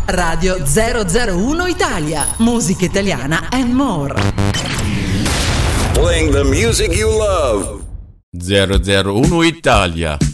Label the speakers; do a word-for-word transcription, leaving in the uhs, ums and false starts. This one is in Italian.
Speaker 1: Radio zero zero uno Italia, musica italiana and more.
Speaker 2: Playing the music you love.
Speaker 3: zero zero uno Italia.